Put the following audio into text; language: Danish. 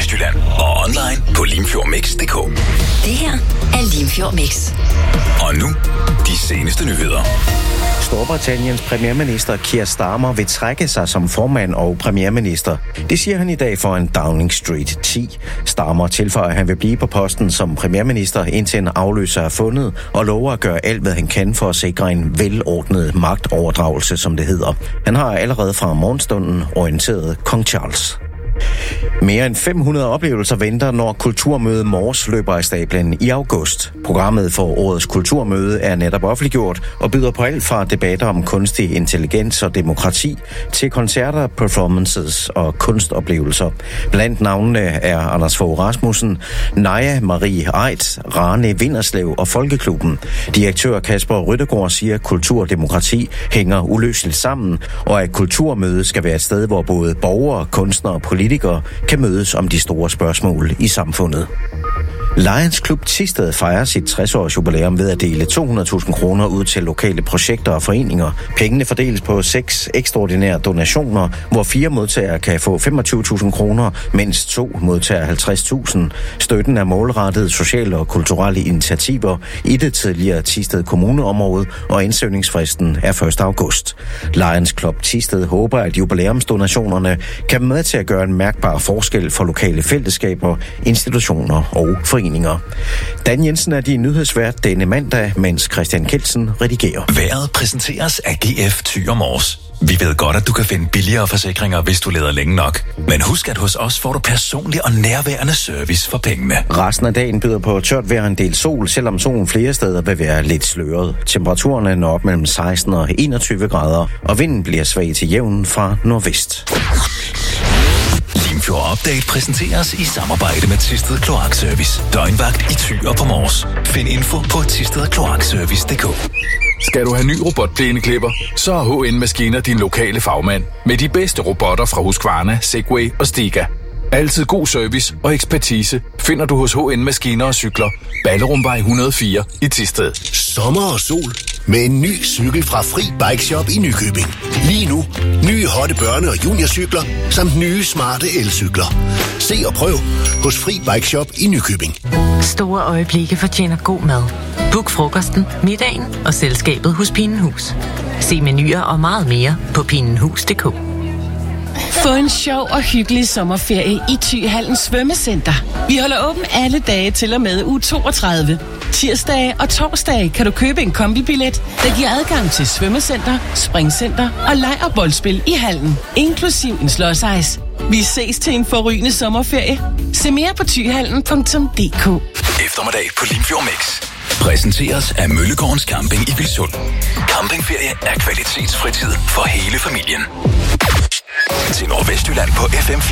Nordvestjylland og online på limfjordmix.dk. Det her er Limfjord Mix. Og nu, de seneste nyheder. Storbritanniens premierminister Keir Starmer vil trække sig som formand og premierminister. Det siger han i dag for en Downing Street 10. Starmer tilføjer, at han vil blive på posten som premierminister, indtil en afløser er fundet, og lover at gøre alt, hvad han kan for at sikre en velordnet magtoverdragelse, som det hedder. Han har allerede fra morgenstunden orienteret kong Charles. Mere end 500 oplevelser venter, når Kulturmøde Mors løber af stablen i august. Programmet for årets kulturmøde er netop offentliggjort og byder på alt fra debatter om kunstig intelligens og demokrati til koncerter, performances og kunstoplevelser. Blandt navnene er Anders Fogh Rasmussen, Naja Marie Aidt, Rane Vinderslev og Folkeklubben. Direktør Kasper Ryttergaard siger, at kultur og demokrati hænger uløseligt sammen, og at kulturmødet skal være et sted, hvor både borgere, kunstnere og politikere kan mødes om de store spørgsmål i samfundet. Lions Klub Thisted fejrer sit 60-års jubilæum ved at dele 200.000 kroner ud til lokale projekter og foreninger. Pengene fordeles på 6 ekstraordinære donationer, hvor 4 modtagere kan få 25.000 kroner, mens 2 modtager 50.000. Støtten er målrettet sociale og kulturelle initiativer i det tidligere Thisted Kommuneområde, og indsøgningsfristen er 1. august. Lions Klub Thisted håber, at jubilæumsdonationerne kan være med til at gøre en mærkbar forskel for lokale fællesskaber, institutioner og foreninger. Dan Jensen er din nyhedsvært denne mandag, mens Christian Kelsen redigerer. Vejret præsenteres af GF Thy & Mors. Vi ved godt, at du kan finde billigere forsikringer, hvis du leder længe nok. Men husk, at hos os får du personlig og nærværende service for pengene. Resten af dagen byder på tørt vejr, en del sol, selvom solen flere steder vil være lidt sløret. Temperaturerne når op mellem 16 og 21 grader, og vinden bliver svag til jævn fra nordvest. Limfjord Update præsenteres i samarbejde med Thisted Kloakservice. Døgnvagt i Thy og på Mors. Find info på thistedkloakservice.dk. Skal du have ny robotplæneklipper, så er HN Maskiner din lokale fagmand. Med de bedste robotter fra Husqvarna, Segway og Stiga. Altid god service og ekspertise finder du hos HN Maskiner og Cykler. Ballerumvej 104 i Thisted. Sommer og sol med en ny cykel fra Fri Bike Shop i Nykøbing. Lige nu, nye hotte børne- og juniorcykler, samt nye smarte elcykler. Se og prøv hos Fri Bike Shop i Nykøbing. Store øjeblikke fortjener god mad. Book frokosten, middagen og selskabet hos Pinenhus. Se menuer og meget mere på pinenhus.dk. Få en sjov og hyggelig sommerferie i Thyhallen Svømmecenter. Vi holder åben alle dage til og med uge 32. Tirsdage og torsdage kan du købe en kombibillet, der giver adgang til svømmecenter, springcenter og lejrboldspil i hallen, inklusiv en slåsejs. Vi ses til en forrygende sommerferie. Se mere på thyhallen.dk. Eftermiddag på Limfjord Mix præsenteres af Møllegårdens Camping i Vilsund. Campingferie er kvalitetsfritid for hele familien. Til Nordvestjylland på FM